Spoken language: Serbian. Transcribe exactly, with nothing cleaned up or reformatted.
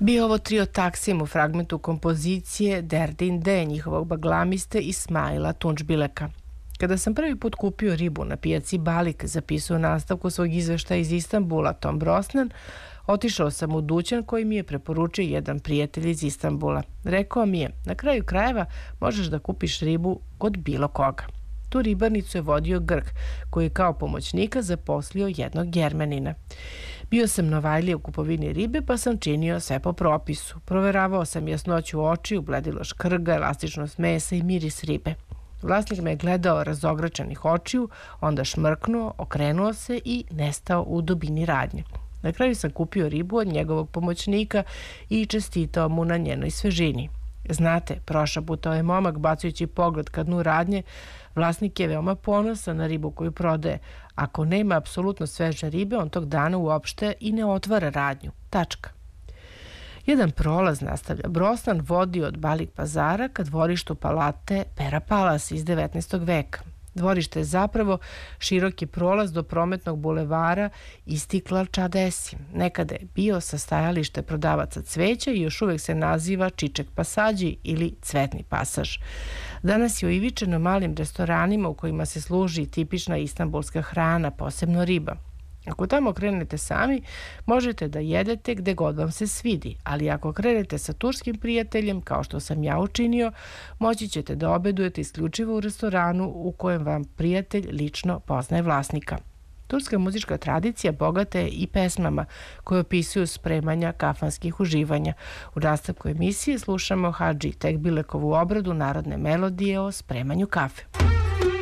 Bio ovo trio Taksim u fragmentu kompozicije Derdin D njihovog baglamiste Ismaila Tunčbileka. Kada sam prvi put kupio ribu na pijaci Balik, zapisao nastavku svog izveštaja iz Istanbula Tom Brosnan, otišao sam u dućan koji mi je preporučio jedan prijatelj iz Istanbula. Rekao mi je, na kraju krajeva možeš da kupiš ribu kod bilo koga. Tu ribarnicu je vodio Grk, koji je kao pomoćnika zaposlio jednog Jermenina. Bio sam novajlije u kupovini ribe, pa sam činio sve po propisu. Proveravao sam jasnoću očiju, bledilo škrga, elastičnost mesa i miris ribe. Vlasnik me je gledao razogračenih očiju, onda šmrknuo, okrenuo se i nestao u dubini radnje. Na kraju sam kupio ribu od njegovog pomoćnika i čestitao mu na njenoj svežini. Znate, prošaputao je momak bacajući pogled ka dnu radnje, vlasnik je veoma ponosan na ribu koju prodaje. Ako nema apsolutno sveže ribe, on tog dana uopšte i ne otvara radnju. Tačka. Jedan prolaz, nastavlja Brosnan, vodi od Balik pazara ka dvorištu palate Pera Palace iz devetnaestog veka. Dvorište je zapravo široki prolaz do prometnog bulevara Istiklal Čadesi. Nekada je bio sastajalište prodavaca cveća i još uvek se naziva Čiček pasađi ili Cvetni pasaž. Danas je oivičeno malim restoranima u kojima se služi tipična istanbulska hrana, posebno riba. Ako tamo krenete sami, možete da jedete gde god vam se svidi, ali ako krenete sa turskim prijateljem, kao što sam ja učinio, moći ćete da obedujete isključivo u restoranu u kojem vam prijatelj lično poznaje vlasnika. Turska muzička tradicija bogata je i pesmama koje opisuju spremanja kafanskih uživanja. U nastavku emisije slušamo Hadži Tekbilekovu obradu narodne melodije o spremanju kafe.